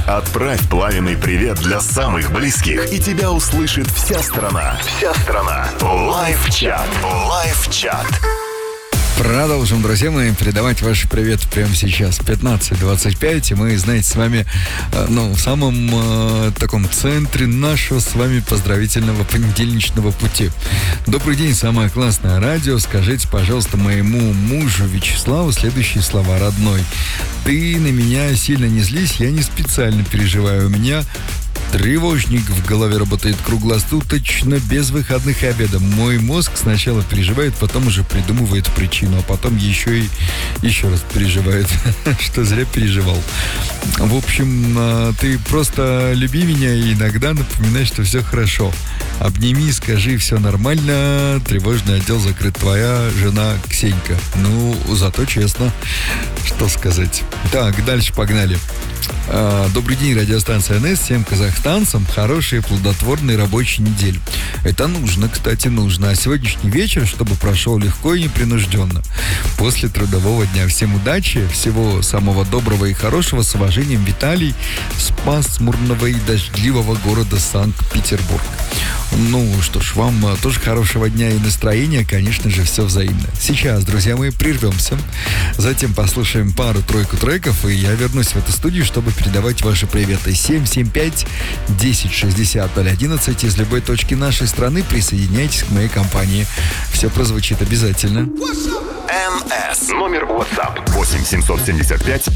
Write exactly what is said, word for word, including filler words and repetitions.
Отправь пламенный привет для самых близких, и тебя услышит вся страна. Вся страна. Лайв-чат. Лайв-чат. Продолжим, друзья мои, передавать ваши приветы прямо сейчас. пятнадцать двадцать пять, и мы, знаете, с вами, ну, в самом э, таком центре нашего с вами поздравительного понедельничного пути. Добрый день, самое классное радио. Скажите, пожалуйста, моему мужу Вячеславу следующие слова. Родной, ты на меня сильно не злись, я не специально переживаю. У меня тревожник в голове работает круглосуточно, без выходных и обеда. Мой мозг сначала переживает, потом уже придумывает причину, а потом еще и еще раз переживает, что зря переживал. В общем, ты просто люби меня и иногда напоминай, что все хорошо. Обними, скажи, все нормально, тревожный отдел закрыт. Твоя жена Ксенька. Ну, зато честно, что сказать. Так, дальше погнали. Добрый день, радиостанция эн эс. Всем казахстанцам хорошей, плодотворной рабочей недели. Это нужно, кстати, нужно. А сегодняшний вечер, чтобы прошел легко и непринужденно. После трудового дня. Всем удачи, всего самого доброго и хорошего. С уважением, Виталий, с пасмурного и дождливого города Санкт-Петербург. Ну что ж, вам тоже хорошего дня и настроения, конечно же, все взаимно. Сейчас, друзья мои, прервемся. Затем послушаем пару-тройку треков, и я вернусь в эту студию, чтобы передавать ваши приветы. семь семь пять десять шестьдесят ноль одиннадцать. Из любой точки нашей страны присоединяйтесь к моей компании. Все прозвучит обязательно. эн эс. Номер WhatsApp восемь семьсот семьдесят пять